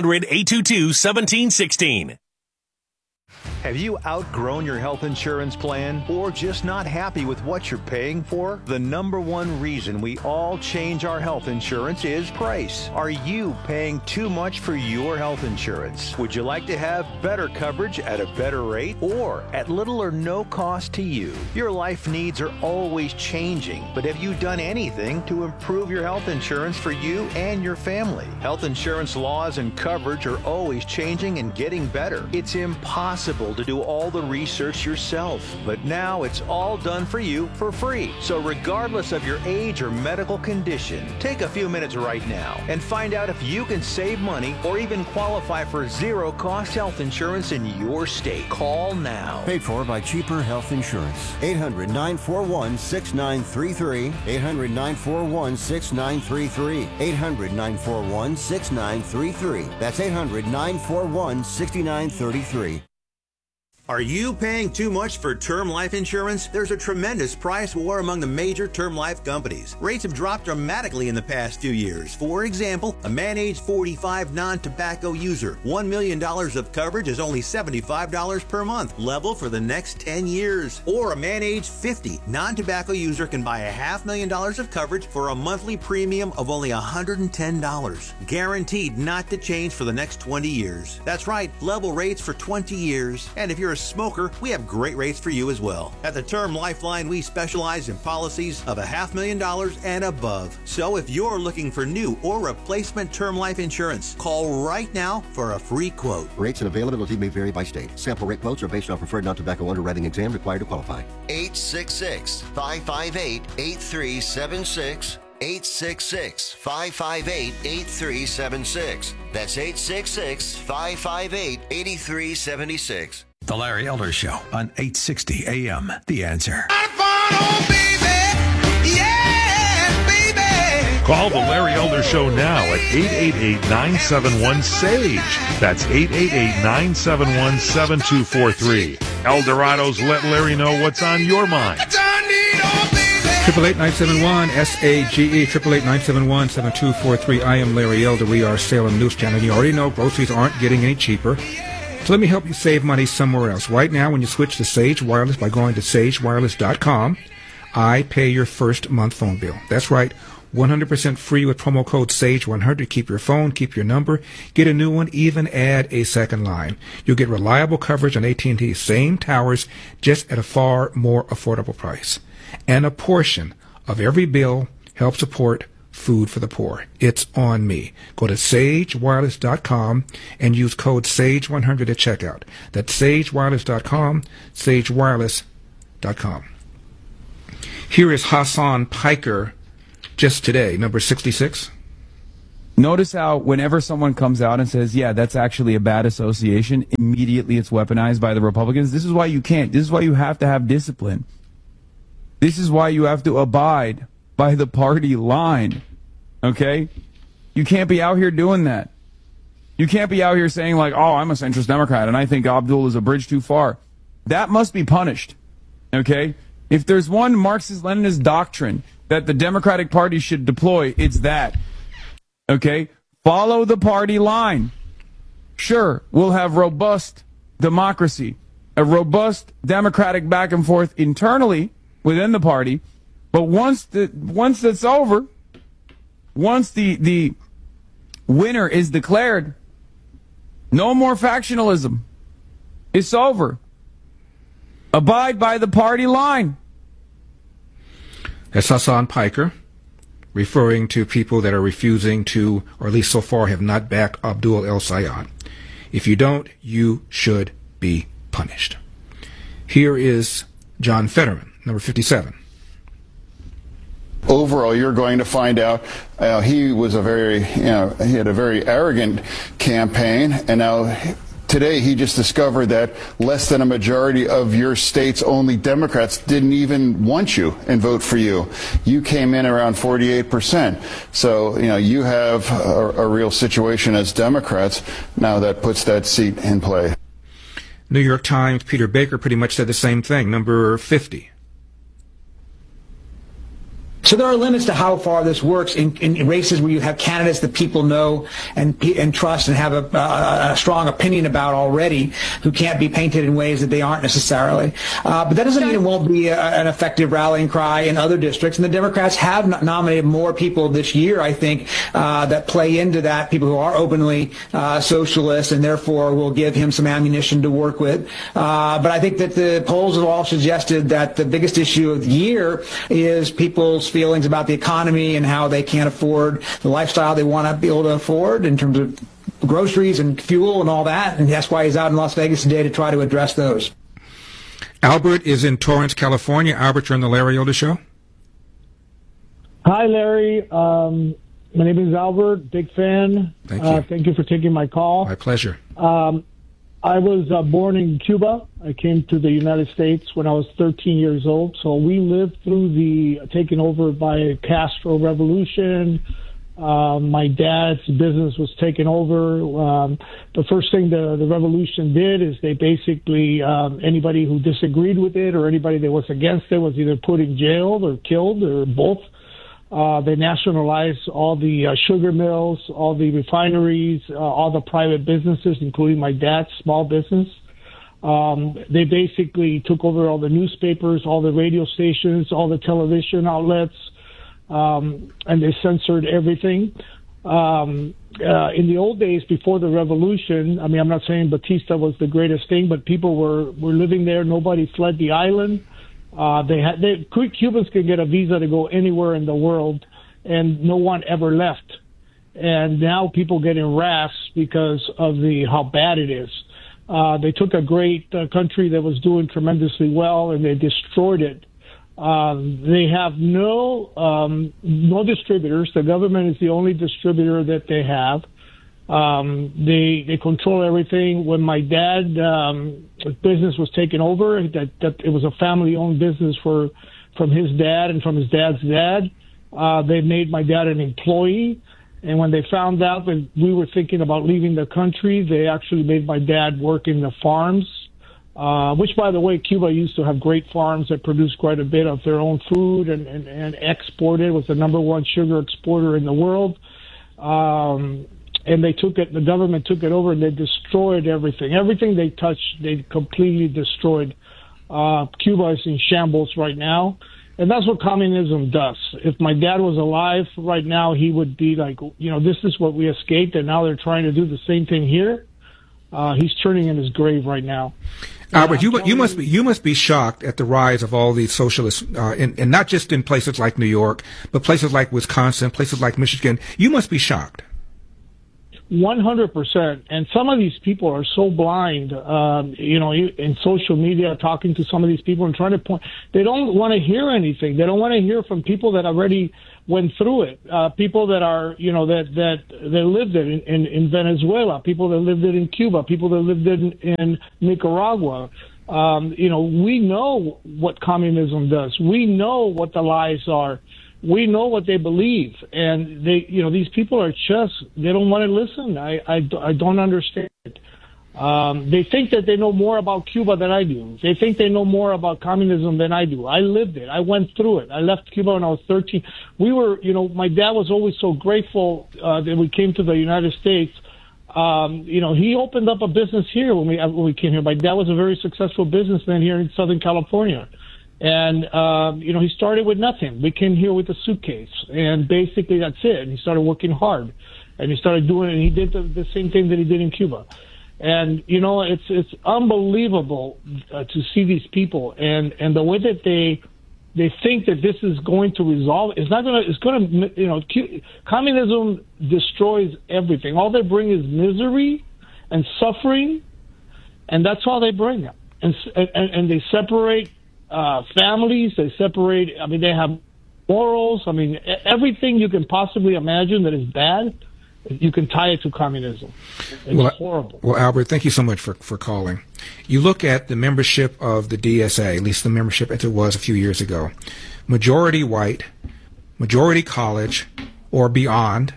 800-822-1716. Have you outgrown your health insurance plan or just not happy with what you're paying for? The number one reason we all change our health insurance is price. Are you paying too much for your health insurance? Would you like to have better coverage at a better rate or at little or no cost to you? Your life needs are always changing, but have you done anything to improve your health insurance for you and your family? Health insurance laws and coverage are always changing and getting better. It's impossible to do all the research yourself, but now it's all done for you for free. So regardless of your age or medical condition, take a few minutes right now and find out if you can save money or even qualify for zero-cost health insurance in your state. Call now. Paid for by Cheaper Health Insurance. 800-941-6933. 800-941-6933. 800-941-6933. That's 800-941-6933. Are you paying too much for term life insurance? There's a tremendous price war among the major term life companies. Rates have dropped dramatically in the past few years. For example, a man age 45 non-tobacco user, $1 million of coverage is only $75 per month, level for the next 10 years. Or a man age 50 non-tobacco user can buy $500,000 of coverage for a monthly premium of only $110, guaranteed not to change for the next 20 years. That's right, level rates for 20 years. And if you're a smoker, we have great rates for you as well. At the Term Lifeline, we specialize in policies of $500,000 and above. So if you're looking for new or replacement term life insurance, call right now for a free quote. Rates and availability may vary by state. Sample rate quotes are based on preferred non-tobacco underwriting exam required to qualify. 866-558-8376. 866-558-8376. That's 866-558-8376. The Larry Elder Show on 860 AM. The Answer. Call the Larry Elder Show now at 888-971-SAGE. That's 888-971-7243. Eldorado's Let Larry Know What's on Your Mind. 888-971-SAGE, 888-971-7243. I am Larry Elder. We are Salem News Channel. You already know groceries aren't getting any cheaper. So let me help you save money somewhere else. Right now, when you switch to Sage Wireless by going to sagewireless.com, I pay your first month phone bill. That's right, 100% free with promo code SAGE100. Keep your phone, keep your number, get a new one, even add a second line. You'll get reliable coverage on AT&T. Same towers, just at a far more affordable price. And a portion of every bill helps support food for the poor. It's on me. Go to sagewireless.com and use code SAGE100 at checkout. That's sagewireless.com, sagewireless.com. Here is Hassan Piker just today, number 66. Notice how whenever someone comes out and says, yeah, that's actually a bad association, immediately it's weaponized by the Republicans. This is why you can't. This is why you have to have discipline. This is why you have to abide by the party line, okay? You can't be out here doing that. You can't be out here saying like, oh, I'm a centrist Democrat and I think Abdul is a bridge too far. That must be punished, okay? If there's one Marxist-Leninist doctrine that the Democratic Party should deploy, it's that, okay? Follow the party line. Sure, we'll have robust democracy, a robust democratic back and forth internally within the party. But once that's over, once the winner is declared, no more factionalism. It's over. Abide by the party line. That's Hassan Piker, referring to people that are refusing to, or at least so far have not backed Abdul El-Sayed. If you don't, you should be punished. Here is John Fetterman, number 57. Overall, you're going to find out he was he had a very arrogant campaign, and now today he just discovered that less than a majority of your state's only Democrats didn't even want you and vote for you. You came in around 48%. So, you have a real situation as Democrats now that puts that seat in play. New York Times, Peter Baker pretty much said the same thing, number 50. So there are limits to how far this works in races where you have candidates that people know and trust and have a strong opinion about already, who can't be painted in ways that they aren't necessarily. But that doesn't mean it won't be an effective rallying cry in other districts. And the Democrats have nominated more people this year, I think, that play into that, people who are openly socialist and therefore will give him some ammunition to work with. But I think that the polls have all suggested that the biggest issue of the year is people's feelings about the economy and how they can't afford the lifestyle they want to be able to afford in terms of groceries and fuel and all that. And that's why he's out in Las Vegas today to try to address those. Albert is in Torrance, California. Albert, you're on the Larry Elder Show. Hi, Larry. My name is Albert. Big fan. Thank you. Thank you for taking my call. My pleasure. I was born in Cuba. I came to the United States when I was 13 years old. So we lived through the taken over by Castro revolution. My dad's business was taken over. The first thing the revolution did is they basically, anybody who disagreed with it or anybody that was against it was either put in jail or killed or both. They nationalized all the sugar mills, all the refineries, all the private businesses, including my dad's small business. They basically took over all the newspapers, all the radio stations, all the television outlets, and they censored everything. In the old days, before the revolution, I mean, I'm not saying Batista was the greatest thing, but people were living there. Nobody fled the island. Cubans could get a visa to go anywhere in the world, and no one ever left. And now people get harassed because of how bad it is. They took a great country that was doing tremendously well, and they destroyed it. They have no distributors. The government is the only distributor that they have. They control everything. When my dad business was taken over, that it was a family-owned business from his dad and from his dad's dad. They made my dad an employee, and when they found out that we were thinking about leaving the country, they actually made my dad work in the farms. Which, by the way, Cuba used to have great farms that produced quite a bit of their own food and exported. It was the number one sugar exporter in the world. And they took it, the government took it over, and they destroyed everything. Everything they touched, they completely destroyed. Cuba is in shambles right now. And that's what communism does. If my dad was alive right now, he would be like, this is what we escaped, and now they're trying to do the same thing here. He's turning in his grave right now. Albert, you must be shocked at the rise of all these socialists, and not just in places like New York, but places like Wisconsin, places like Michigan. You must be shocked. 100%. And some of these people are so blind, in social media, talking to some of these people and trying to point. They don't want to hear anything. They don't want to hear from people that already went through it. People that are, that lived it in Venezuela, people that lived it in Cuba, people that lived it in Nicaragua. We know what communism does. We know what the lies are. We know what they believe, and these people are they don't want to listen. I don't understand it. They think that they know more about Cuba than I do. They think they know more about communism than I do. I lived it. I went through it. I left Cuba when I was 13. My dad was always so grateful that we came to the United States. He opened up a business here when we came here. My dad was a very successful businessman here in Southern California. And, he started with nothing. We came here with a suitcase, and basically that's it. And he started working hard, and he started doing it, and he did the same thing that he did in Cuba. And, it's unbelievable to see these people, and the way that they think that this is going to resolve. Communism destroys everything. All they bring is misery and suffering, and that's all they bring. And they separate families, they separate, they have morals, everything you can possibly imagine that is bad, you can tie it to communism. It's horrible. Well, Albert, thank you so much for calling. You look at the membership of the DSA, at least the membership as it was a few years ago, majority white, majority college or beyond,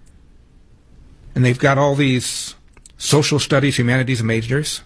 and they've got all these social studies, humanities majors,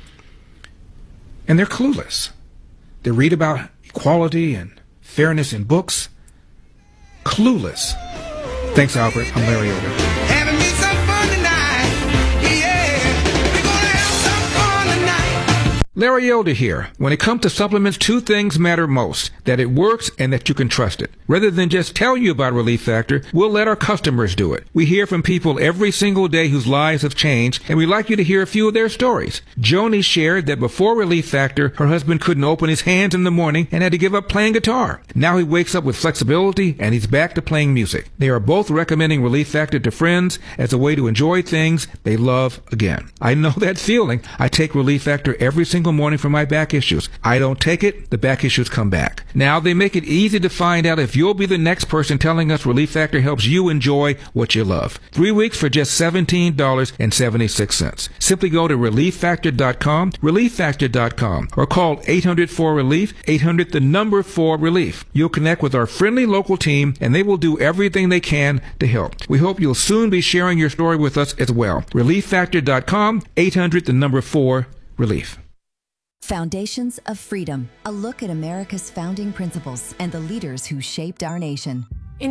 and they're clueless. They read about equality and fairness in books. Clueless. Thanks, Albert. I'm Larry Elder. Having me some fun tonight. Yeah, we're gonna have some fun tonight. Larry Elder here. When it comes to supplements, two things matter most: that it works and that you can trust it. Rather than just tell you about Relief Factor, we'll let our customers do it. We hear from people every single day whose lives have changed, and we'd like you to hear a few of their stories. Joni shared that before Relief Factor, her husband couldn't open his hands in the morning and had to give up playing guitar. Now he wakes up with flexibility and he's back to playing music. They are both recommending Relief Factor to friends as a way to enjoy things they love again. I know that feeling. I take Relief Factor every single morning for my back issues. I don't take it, the back issues come back. Now they make it easy to find out if you'll be the next person telling us Relief Factor helps you enjoy what you love. 3 weeks for just $17.76. Simply go to ReliefFactor.com, ReliefFactor.com, or call 800-4RELIEF, 800-4RELIEF. You'll connect with our friendly local team, and they will do everything they can to help. We hope you'll soon be sharing your story with us as well. ReliefFactor.com, 800-4RELIEF. Foundations of Freedom, a look at America's founding principles and the leaders who shaped our nation. In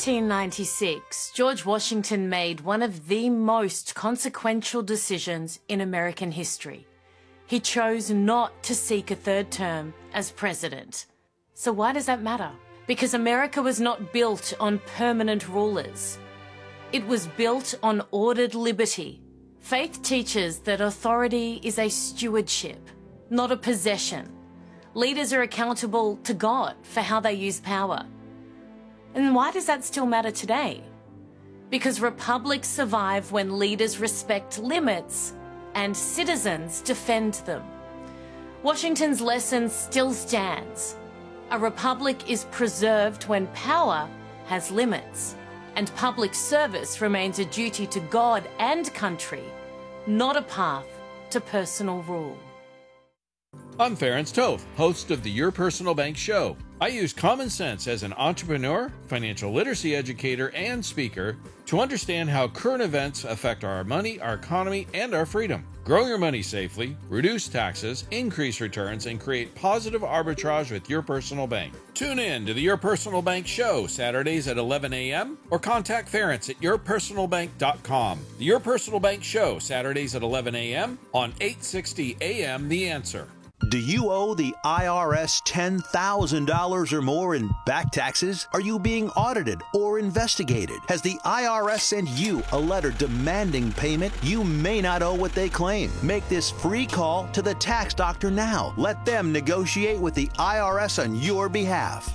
1796, George Washington made one of the most consequential decisions in American history. He chose not to seek a third term as president. So why does that matter? Because America was not built on permanent rulers. It was built on ordered liberty. Faith teaches that authority is a stewardship, not a possession. Leaders are accountable to God for how they use power. And why does that still matter today? Because republics survive when leaders respect limits and citizens defend them. Washington's lesson still stands. A republic is preserved when power has limits, and public service remains a duty to God and country, not a path to personal rule. I'm Ferenc Toth, host of the Your Personal Bank Show. I use common sense as an entrepreneur, financial literacy educator, and speaker to understand how current events affect our money, our economy, and our freedom. Grow your money safely, reduce taxes, increase returns, and create positive arbitrage with Your Personal Bank. Tune in to the Your Personal Bank Show, Saturdays at 11 a.m. or contact Ferenc at yourpersonalbank.com. The Your Personal Bank Show, Saturdays at 11 a.m. on 860 a.m. The Answer. Do you owe the IRS $10,000 or more in back taxes? Are you being audited or investigated? Has the IRS sent you a letter demanding payment? You may not owe what they claim. Make this free call to the tax doctor now. Let them negotiate with the IRS on your behalf.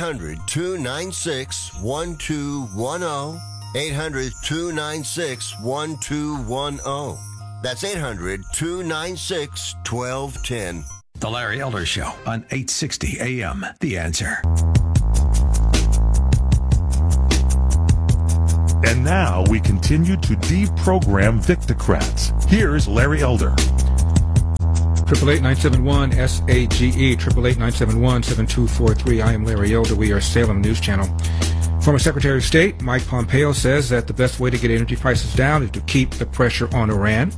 800-296-1210. 800-296-1210. That's 800-296-1210. The Larry Elder Show on 860 AM. The Answer. And now we continue to deprogram Victocrats. Here's Larry Elder. 888-971-SAGE, 888-971-7243. I am Larry Elder. We are Salem News Channel. Former Secretary of State Mike Pompeo says that the best way to get energy prices down is to keep the pressure on Iran.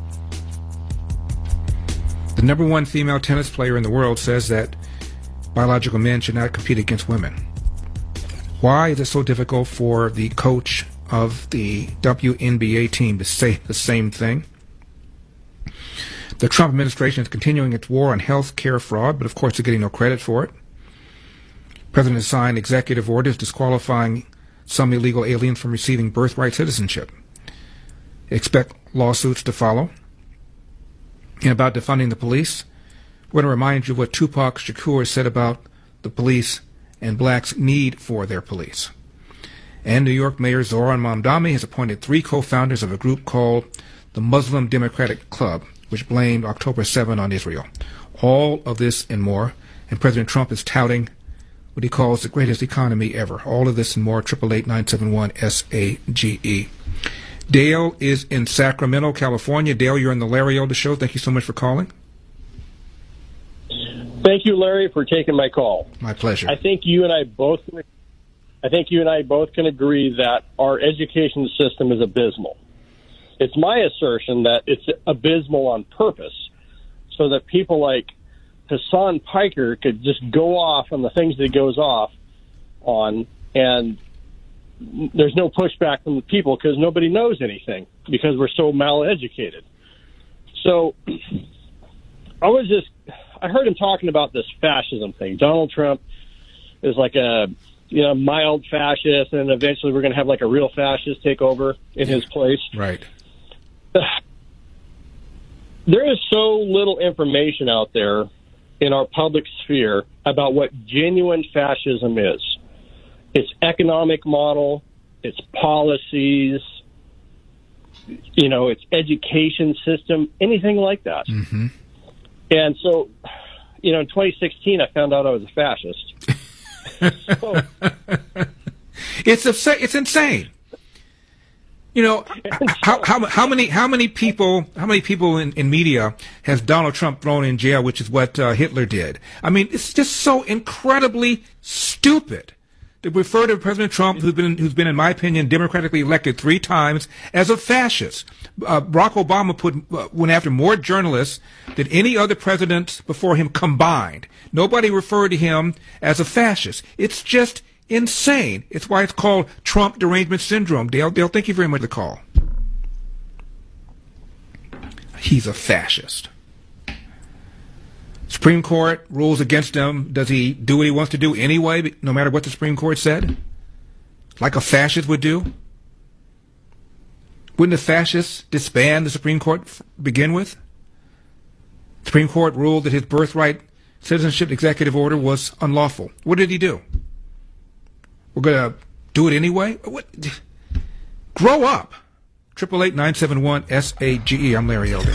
The number one female tennis player in the world says that biological men should not compete against women. Why is it so difficult for the coach of the WNBA team to say the same thing? The Trump administration is continuing its war on health care fraud, but of course they're getting no credit for it. The president has signed executive orders disqualifying some illegal aliens from receiving birthright citizenship. Expect lawsuits to follow. And about defunding the police, we're going to remind you what Tupac Shakur said about the police and blacks' need for their police. And New York Mayor Zohran Mamdani has appointed 3 co-founders of a group called the Muslim Democratic Club, which blamed October 7 on Israel. All of this and more, and President Trump is touting what he calls the greatest economy ever. All of this and more, 888-971-SAGE. Dale is in Sacramento, California. Dale, you're on the Larry Elder Show. Thank you so much for calling. Thank you, Larry, for taking my call. My pleasure. I think you and I both can agree that our education system is abysmal. It's my assertion that it's abysmal on purpose, so that people like Hassan Piker could just go off on the things that he goes off on, and there's no pushback from the people because nobody knows anything because we're so mal-educated. So I heard him talking about this fascism thing. Donald Trump is like a mild fascist, and eventually we're going to have like a real fascist take over in his place. Right. There is so little information out there in our public sphere about what genuine fascism is. Its economic model, its policies, its education system, anything like that. Mm-hmm. And so, in 2016, I found out I was a fascist. It's insane. How many people in media has Donald Trump thrown in jail, which is what Hitler did? I mean, it's just so incredibly stupid to refer to President Trump, who's been, in my opinion, democratically elected 3 times, as a fascist. Barack Obama went after more journalists than any other president before him combined. Nobody referred to him as a fascist. It's just insane. It's why it's called Trump derangement syndrome. Dale, thank you very much for the call. He's a fascist. Supreme Court rules against him. Does he do what he wants to do anyway, no matter what the Supreme Court said? Like a fascist would do? Wouldn't the fascists disband the Supreme Court to begin with? The Supreme Court ruled that his birthright citizenship executive order was unlawful. What did he do? We're going to do it anyway? Grow up. 888-971-SAGE. I'm Larry Elder.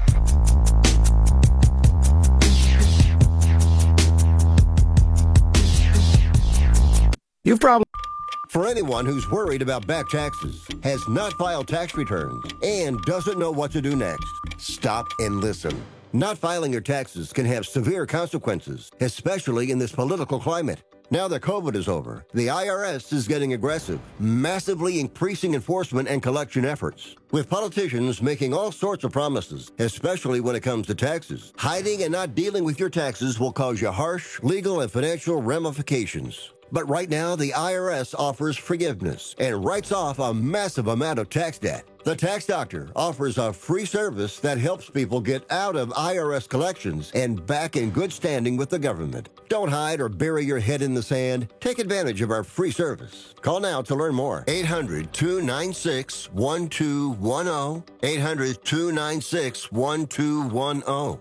You've probably... For anyone who's worried about back taxes, has not filed tax returns, and doesn't know what to do next, stop and listen. Not filing your taxes can have severe consequences, especially in this political climate. Now that COVID is over, the IRS is getting aggressive, massively increasing enforcement and collection efforts, with politicians making all sorts of promises, especially when it comes to taxes. Hiding and not dealing with your taxes will cause you harsh legal and financial ramifications. But right now, the IRS offers forgiveness and writes off a massive amount of tax debt. The Tax Doctor offers a free service that helps people get out of IRS collections and back in good standing with the government. Don't hide or bury your head in the sand. Take advantage of our free service. Call now to learn more. 800-296-1210. 800-296-1210.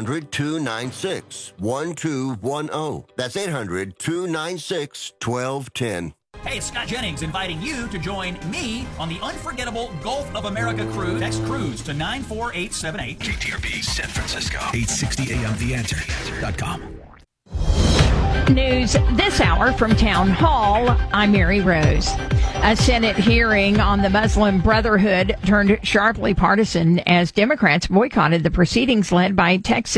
800-296-1210. That's 800-296-1210. Hey, it's Scott Jennings inviting you to join me on the unforgettable Gulf of America cruise. Text cruise to 94878. KTRB San Francisco. 860 AM TheAnswer.com. News this hour from Town Hall. I'm Mary Rose. A Senate hearing on the Muslim Brotherhood turned sharply partisan as Democrats boycotted the proceedings led by Texas